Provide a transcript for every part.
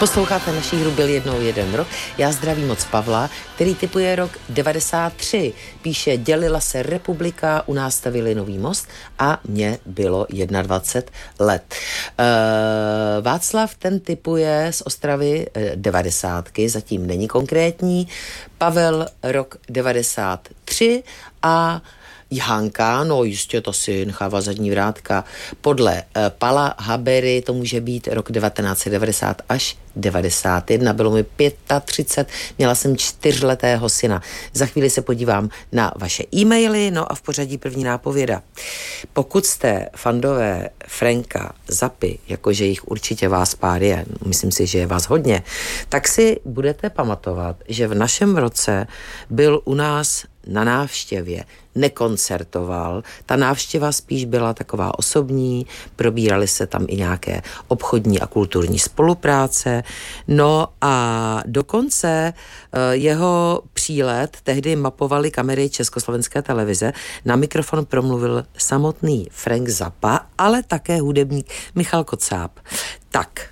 Posloucháte naší hru Byl jednou jeden rok. Já zdravím moc Pavla, který tipuje rok 93. Píše, dělila se republika, u nás stavili nový most a mně bylo 21 let. Václav ten tipuje z Ostravy 90, zatím není konkrétní. Pavel rok 93 a Jhanka, no jistě to si nechává zadní vrátka. Podle Pala Habery to může být rok 1990 až 91. Bylo mi 35, měla jsem 4letého syna. Za chvíli se podívám na vaše e-maily, no a v pořadí první nápověda. Pokud jste fandové Franka Zappy, jakože jich určitě vás pár je, myslím si, že je vás hodně, tak si budete pamatovat, že v našem roce byl u nás na návštěvě, nekoncertoval. Ta návštěva spíš byla taková osobní, probíraly se tam i nějaké obchodní a kulturní spolupráce. No a dokonce jeho přílet tehdy mapovali kamery Československé televize. Na mikrofon promluvil samotný Frank Zappa, ale také hudebník Michal Kocáb. Tak.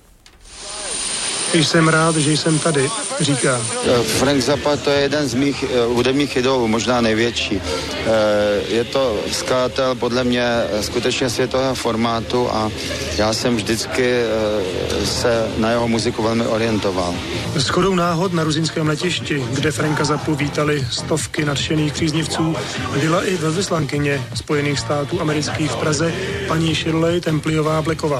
Jsem rád, že jsem tady, říká. Frank Zappa to je jeden z mých hudebních idolů, možná největší. Je to skladatel podle mě skutečně světového formátu a já jsem vždycky se na jeho muziku velmi orientoval. Shodou náhod na ruzinském letišti, kde Franka Zappu vítali stovky nadšených příznivců, byla i velvyslankyně Spojených států amerických v Praze, paní Shirley Templiová-Bleková.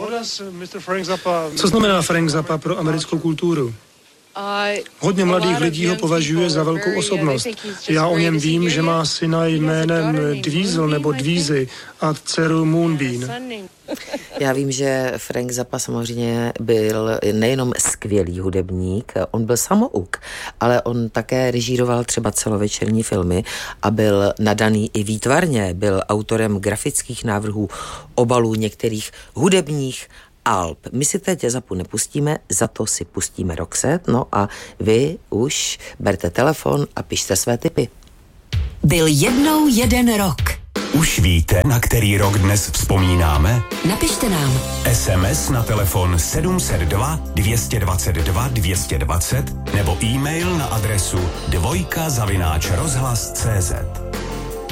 Co znamená Frank Zappa pro americkou kulturu? Hodně mladých lidí ho považuje za velkou osobnost. Já o něm vím, že má syna jménem Dweezil nebo Dweezy a dceru Moonbeam. Já vím, že Frank Zappa samozřejmě byl nejenom skvělý hudebník, on byl samouk, ale on také režíroval třeba celovečerní filmy a byl nadaný i výtvarně, byl autorem grafických návrhů, obalů některých hudebních alb. My si teď Zappu nepustíme, za to si pustíme Roxette, no a vy už berte telefon a pište své tipy. Byl jednou jeden rok. Už víte, na který rok dnes vzpomínáme? Napište nám. SMS na telefon 702 222 220 nebo e-mail na adresu dvojka@rozhlas.cz.